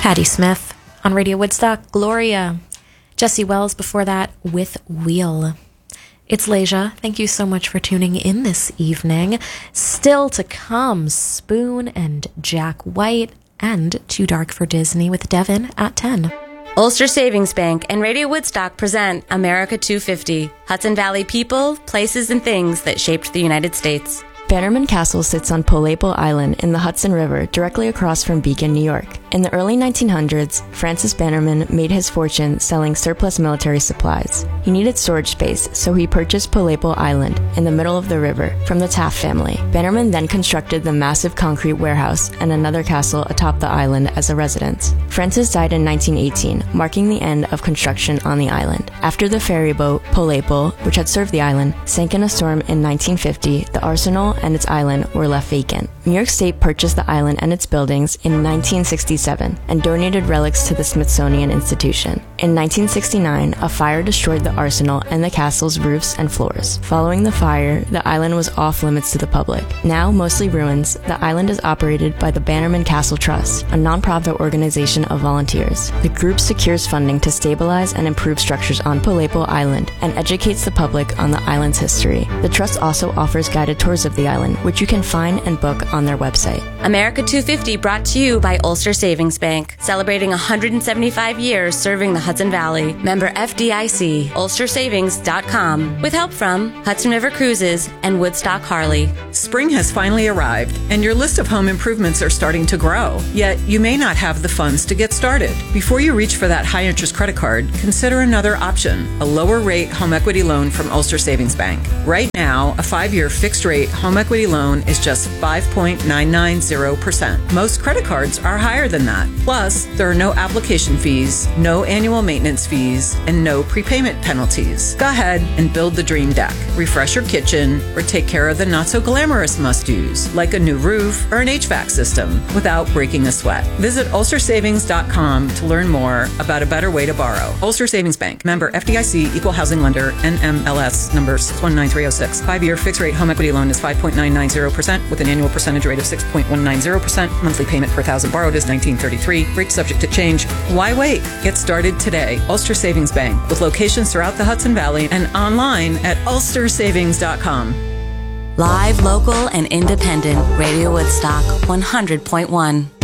Patti Smith on Radio Woodstock, Gloria. Jesse Wells before that with Wheel. It's Leisha. Thank you so much for tuning in this evening. Still to come, Spoon and Jack White and Too Dark for Disney with Devin at 10. Ulster Savings Bank and Radio Woodstock present America 250, Hudson Valley people, places, and things that shaped the United States. Bannerman Castle sits on Polepo Island in the Hudson River, directly across from Beacon, New York. In the early 1900s, Francis Bannerman made his fortune selling surplus military supplies. He needed storage space, so he purchased Polepo Island in the middle of the river from the Taft family. Bannerman then constructed the massive concrete warehouse and another castle atop the island as a residence. Francis died in 1918, marking the end of construction on the island. After the ferry boat, Polepo, which had served the island, sank in a storm in 1950, the arsenal and its island were left vacant. New York State purchased the island and its buildings in 1967 and donated relics to the Smithsonian Institution. In 1969, a fire destroyed the arsenal and the castle's roofs and floors. Following the fire, the island was off limits to the public. Now mostly ruins, the island is operated by the Bannerman Castle Trust, a nonprofit organization of volunteers. The group secures funding to stabilize and improve structures on Polepo Island and educates the public on the island's history. The trust also offers guided tours of the island, which you can find and book on their website. America 250 brought to you by Ulster Savings Bank, celebrating 175 years serving the Hudson Valley. Member FDIC, ulstersavings.com, with help from Hudson River Cruises and Woodstock Harley. Spring has finally arrived, and your list of home improvements are starting to grow. Yet, you may not have the funds to get started. Before you reach for that high-interest credit card, consider another option, a lower-rate home equity loan from Ulster Savings Bank. Right now, a 5-year fixed-rate home equity loan is just 5.990%. Most credit cards are higher than that. Plus, there are no application fees, no annual maintenance fees, and no prepayment penalties. Go ahead and build the dream deck. Refresh your kitchen or take care of the not-so-glamorous must-dos, like a new roof or an HVAC system, without breaking a sweat. Visit ulstersavings.com to learn more about a better way to borrow. Ulster Savings Bank. Member FDIC, Equal Housing Lender, NMLS number 619306. 5-year fixed-rate home equity loan is 5.990% with an annual percentage rate of 6.190%. Monthly payment per thousand borrowed is $19.33. Rate subject to change. Why wait? Get started today. Ulster Savings Bank, with locations throughout the Hudson Valley and online at ulstersavings.com. Live, local, and independent. Radio Woodstock 100.1.